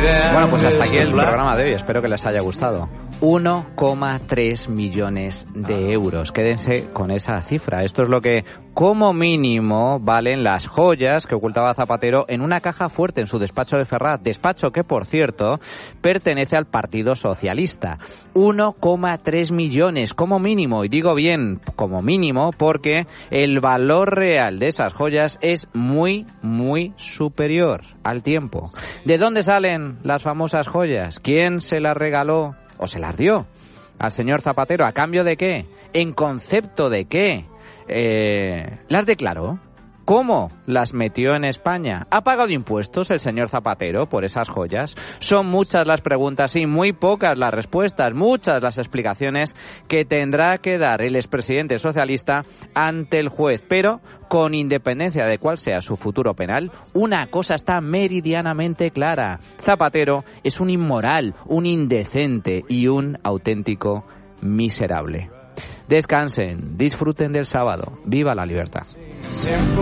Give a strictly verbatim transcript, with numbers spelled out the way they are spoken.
Bueno, pues hasta aquí el programa de hoy. Espero que les haya gustado. uno coma tres millones de euros. Quédense con esa cifra. Esto es lo que, como mínimo, valen las joyas que ocultaba Zapatero en una caja fuerte en su despacho de Ferraz. Despacho que, por cierto, pertenece al Partido Socialista. uno coma tres millones, como mínimo. Y digo bien, como mínimo, porque el valor real de esas joyas es muy, muy superior al tiempo. ¿De dónde salen las famosas joyas? ¿Quién se las regaló o se las dio al señor Zapatero? ¿A cambio de qué? ¿En concepto de qué? Eh, ¿Las declaró? ¿Cómo las metió en España? ¿Ha pagado impuestos el señor Zapatero por esas joyas? Son muchas las preguntas y muy pocas las respuestas, muchas las explicaciones que tendrá que dar el expresidente socialista ante el juez. Pero, con independencia de cuál sea su futuro penal, una cosa está meridianamente clara. Zapatero es un inmoral, un indecente y un auténtico miserable. Descansen, disfruten del sábado. ¡Viva la libertad!